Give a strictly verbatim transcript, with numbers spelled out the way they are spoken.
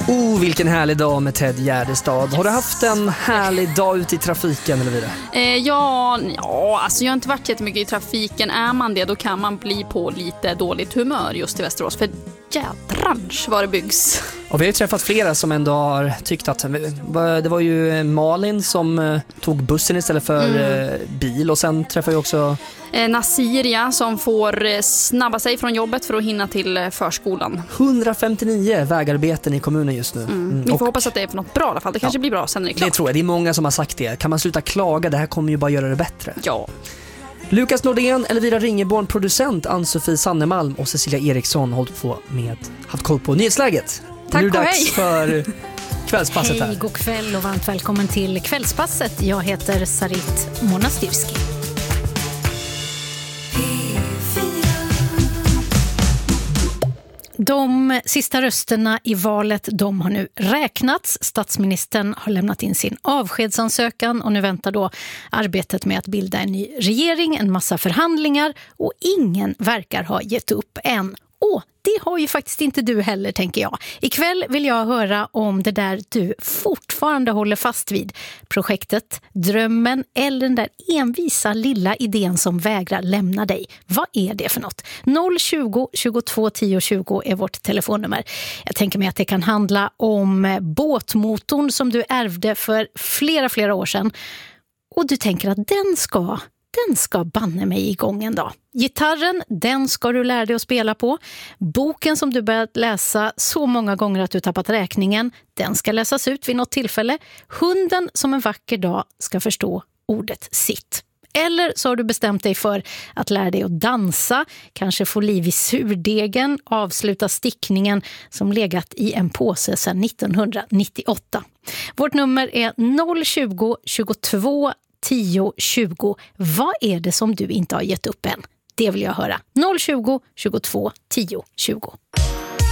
Oh, vilken härlig dag med Ted Gärdestad. Har du haft en härlig dag ute i trafiken eller vidare? Eh, ja, ja, alltså jag har inte varit jättemycket i trafiken. Är man det, då kan man bli på lite dåligt humör just i Västerås. För jädrans vad det byggs. Och vi har ju träffat flera som ändå har tyckt att det var ju Malin som tog bussen istället för mm. bil. Och sen träffar vi också eh, Nasiria som får snabba sig från jobbet för att hinna till förskolan. hundrafemtionio vägarbeten i kommunen just nu. Mm. Mm. Vi får och, hoppas att det är för något bra i alla fall. Det kanske ja, blir bra sen när det är klart. Det tror jag. Det är många som har sagt det. Kan man sluta klaga? Det här kommer ju bara göra det bättre. Ja. Lukas Nordén, Elvira Ringeborn, producent, Ann-Sofie Sannemalm och Cecilia Eriksson har hållit på med haft koll på nyhetsläget. Tack nu är det och dags hej. för kvällspasset här. Hej, god kväll och varmt välkommen till kvällspasset. Jag heter Sarit Monastyrski. De sista rösterna i valet, de har nu räknats. Statsministern har lämnat in sin avskedsansökan och nu väntar då arbetet med att bilda en ny regering, en massa förhandlingar och ingen verkar ha gett upp än. Och det har ju faktiskt inte du heller, tänker jag. Ikväll vill jag höra om det där du fortfarande håller fast vid. Projektet, drömmen eller den där envisa lilla idén som vägrar lämna dig. Vad är det för något? noll tjugo, tjugotvå, tio, tjugo är vårt telefonnummer. Jag tänker mig att det kan handla om båtmotorn som du ärvde för flera, flera år sedan. Och du tänker att den ska... Den ska banne mig igång en dag. Gitarren, den ska du lära dig att spela på. Boken som du börjat läsa så många gånger att du tappat räkningen, den ska läsas ut vid något tillfälle. Hunden som en vacker dag ska förstå ordet sitt. Eller så har du bestämt dig för att lära dig att dansa, kanske få liv i surdegen, avsluta stickningen som legat i en påse sedan nittonhundranittioåtta. Vårt nummer är noll tjugo, tjugotvå, tio, tjugo. Vad är det som du inte har gett upp än? Det vill jag höra. noll tjugo, tjugotvå, tio, tjugo.